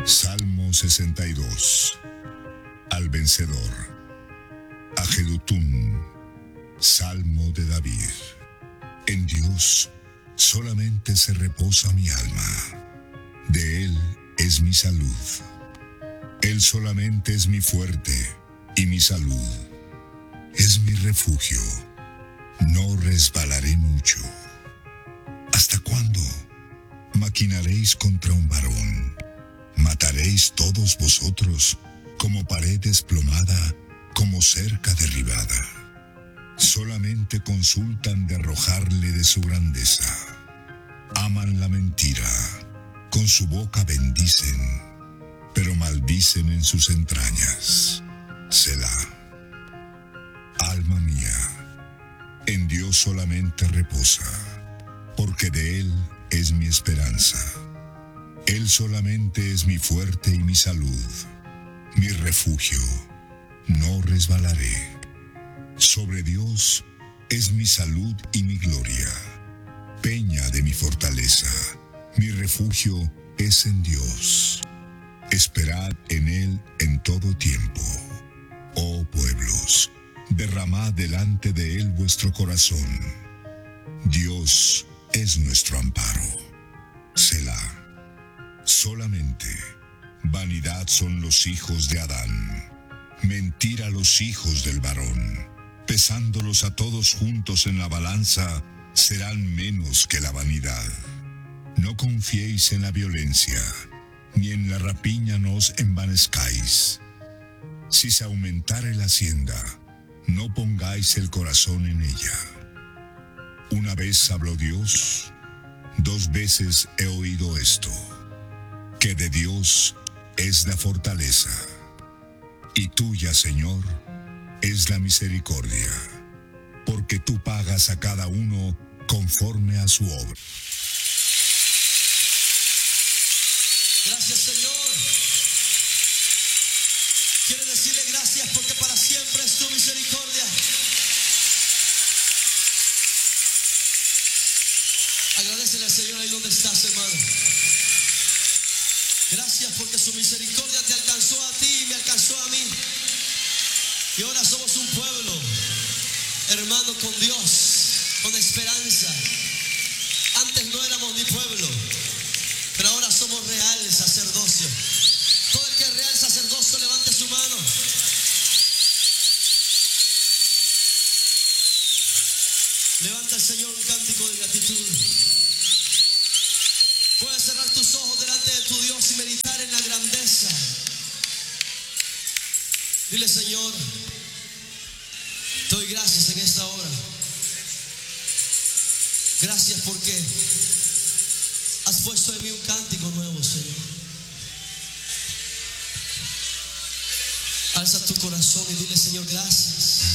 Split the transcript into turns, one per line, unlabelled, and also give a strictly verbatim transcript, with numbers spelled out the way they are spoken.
Salmo sesenta y dos. Al vencedor. A Jedutún. Salmo de David. En Dios solamente se reposa mi alma. De Él es mi salud. Él solamente es mi fuerte y mi salud. Es mi refugio. No resbalaré mucho. ¿Hasta cuándo maquinaréis contra un varón? ¿Mataréis todos vosotros como pared desplomada, como cerca derribada? Solamente consultan de arrojarle de su grandeza. Aman la mentira, con su boca bendicen, pero maldicen en sus entrañas. Selah. Alma mía, en Dios solamente reposa, porque de Él es mi esperanza. Él solamente es mi fuerte y mi salud, mi refugio. No resbalaré. Sobre Dios es mi salud y mi gloria, peña de mi fortaleza. Mi refugio es en Dios. Esperad en Él en todo tiempo. Oh pueblos, derramad delante de Él vuestro corazón. Dios es nuestro amparo. Selah. Solamente vanidad son los hijos de Adán, mentira los hijos del varón. Pesándolos a todos juntos en la balanza, serán menos que la vanidad. No confiéis en la violencia, ni en la rapiña no os envanezcáis. Si se aumentare la hacienda, no pongáis el corazón en ella. Una vez habló Dios, dos veces he oído esto, que de Dios es la fortaleza, y tuya, Señor, es la misericordia, porque tú pagas a cada uno conforme a su obra.
Gracias, Señor. Quiere decirle gracias porque para siempre es tu misericordia. Agradecele al Señor ahí donde estás, hermano. Gracias porque su misericordia te alcanzó a ti y me alcanzó a mí. Y ahora somos un pueblo, hermano, con Dios, con esperanza. Antes no éramos ni pueblo, pero ahora somos real sacerdocio. Todo el que es real sacerdocio, levante su mano. Levanta al Señor un cántico de gratitud. Puedes cerrar tus ojos delante de tu Dios y meditar en la grandeza. Dile, Señor, te doy gracias en esta hora. Gracias porque has puesto en mí un cántico nuevo, Señor. Alza tu corazón y dile, Señor, gracias.